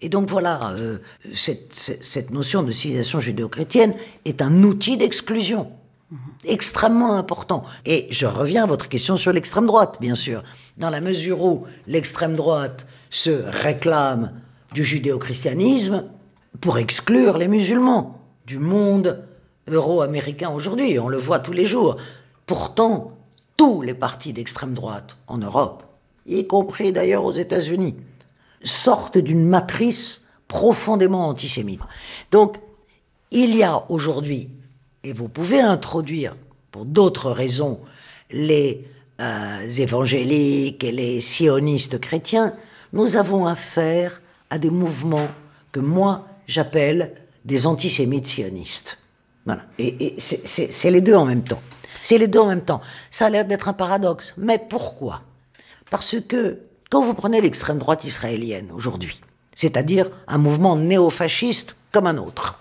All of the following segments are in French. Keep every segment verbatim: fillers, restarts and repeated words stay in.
Et donc voilà, euh, cette, cette notion de civilisation judéo-chrétienne est un outil d'exclusion mmh. extrêmement important. Et je reviens à votre question sur l'extrême droite, bien sûr. Dans la mesure où l'extrême droite se réclame du judéo-christianisme pour exclure les musulmans du monde euro-américain aujourd'hui. On le voit tous les jours. Pourtant, tous les partis d'extrême droite en Europe, y compris d'ailleurs aux États-Unis, sortent d'une matrice profondément antisémite. Donc, il y a aujourd'hui, et vous pouvez introduire, pour d'autres raisons, les euh, évangéliques et les sionistes chrétiens, nous avons affaire à des mouvements que moi, j'appelle des antisémites sionistes. Voilà. Et, et c'est, c'est, c'est les deux en même temps. C'est les deux en même temps. Ça a l'air d'être un paradoxe. Mais pourquoi ? Parce que quand vous prenez l'extrême droite israélienne aujourd'hui, c'est-à-dire un mouvement néofasciste comme un autre,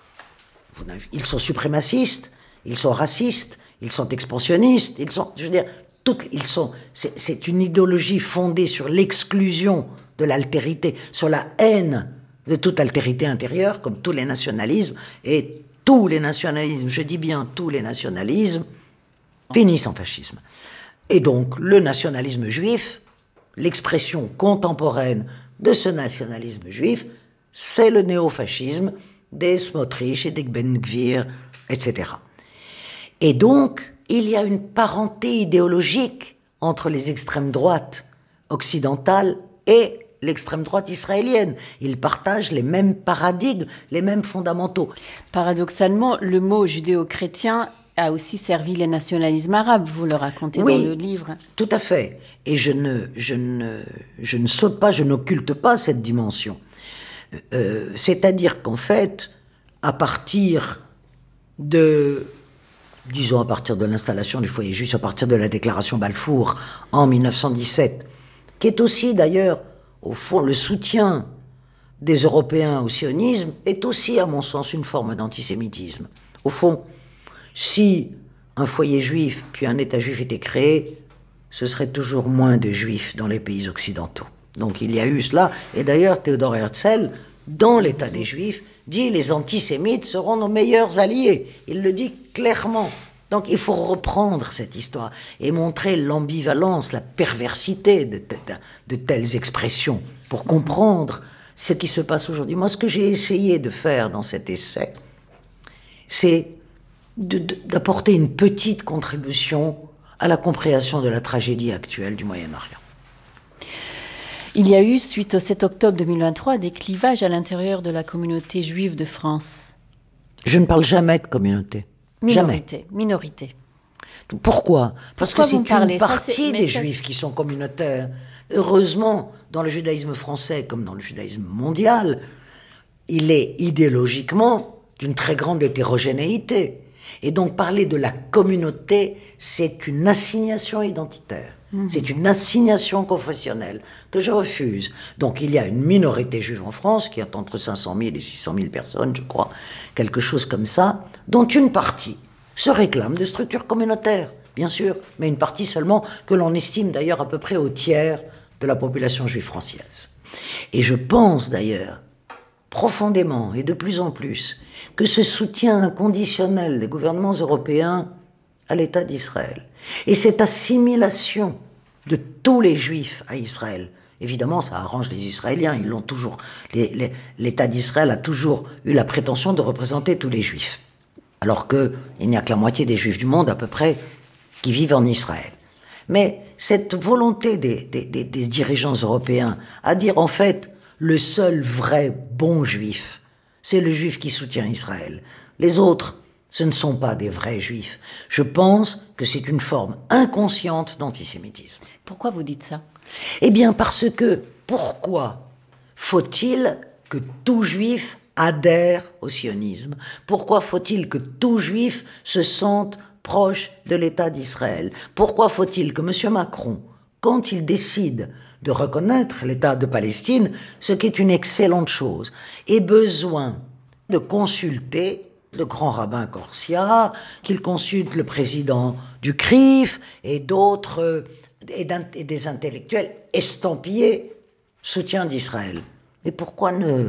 ils sont suprémacistes, ils sont racistes, ils sont expansionnistes, ils sont, je veux dire, toutes, ils sont, c'est, c'est une idéologie fondée sur l'exclusion de l'altérité, sur la haine de toute altérité intérieure, comme tous les nationalismes, et tous les nationalismes, je dis bien tous les nationalismes, finissent en fascisme. Et donc, le nationalisme juif, l'expression contemporaine de ce nationalisme juif, c'est le néofascisme des Smotrich et des Ben Gvir, et cetera. Et donc, il y a une parenté idéologique entre les extrêmes droites occidentales et l'extrême droite israélienne. Ils partagent les mêmes paradigmes, les mêmes fondamentaux. Paradoxalement, le mot judéo-chrétien a aussi servi les nationalismes arabes, vous le racontez oui, dans le livre. Tout à fait. Et je ne, je ne, je ne saute pas, je n'occulte pas cette dimension. Euh, c'est-à-dire qu'en fait, à partir de, disons à partir de l'installation du foyer juif, à partir de la déclaration Balfour en mille neuf cent dix-sept, qui est aussi d'ailleurs, au fond, le soutien des Européens au sionisme, est aussi, à mon sens, une forme d'antisémitisme. Au fond, si un foyer juif puis un État juif était créé, ce serait toujours moins de juifs dans les pays occidentaux. Donc il y a eu cela, et d'ailleurs Théodore Herzl, dans l'État des Juifs, dit les antisémites seront nos meilleurs alliés. Il le dit clairement. Donc il faut reprendre cette histoire et montrer l'ambivalence, la perversité de, de, de telles expressions pour comprendre ce qui se passe aujourd'hui. Moi, ce que j'ai essayé de faire dans cet essai, c'est de, de, d'apporter une petite contribution à la compréhension de la tragédie actuelle du Moyen-Orient. Il y a eu, suite au sept octobre deux mille vingt-trois, des clivages à l'intérieur de la communauté juive de France. Je ne parle jamais de communauté. Minorité. Jamais. Minorité. Pourquoi ? Parce Pourquoi que c'est une partie ça, c'est... des ça... juifs qui sont communautaires. Heureusement, dans le judaïsme français comme dans le judaïsme mondial, il est idéologiquement d'une très grande hétérogénéité. Et donc parler de la communauté, c'est une assignation identitaire. Mmh. C'est une assignation confessionnelle que je refuse. Donc il y a une minorité juive en France qui est entre cinq cent mille et six cent mille personnes, je crois, quelque chose comme ça, dont une partie se réclame de structures communautaires, bien sûr, mais une partie seulement que l'on estime d'ailleurs à peu près au tiers de la population juive française. Et je pense d'ailleurs profondément et de plus en plus que ce soutien inconditionnel des gouvernements européens à l'État d'Israël et cette assimilation de tous les juifs à Israël, évidemment ça arrange les Israéliens, ils l'ont toujours, les, les, l'État d'Israël a toujours eu la prétention de représenter tous les juifs, alors qu'il n'y a que la moitié des juifs du monde à peu près qui vivent en Israël. Mais cette volonté des, des, des, des dirigeants européens à dire en fait le seul vrai bon juif, c'est le juif qui soutient Israël. Les autres, ce ne sont pas des vrais juifs. Je pense que c'est une forme inconsciente d'antisémitisme. Pourquoi vous dites ça ? Eh bien parce que, pourquoi faut-il que tout juif adhère au sionisme ? Pourquoi faut-il que tout juif se sente proche de l'État d'Israël ? Pourquoi faut-il que M. Macron, quand il décide de reconnaître l'État de Palestine, ce qui est une excellente chose, ait besoin de consulter le grand rabbin Corsia, qu'il consulte le président du C R I F et d'autres, et, et des intellectuels estampillés soutien d'Israël. Mais pourquoi ne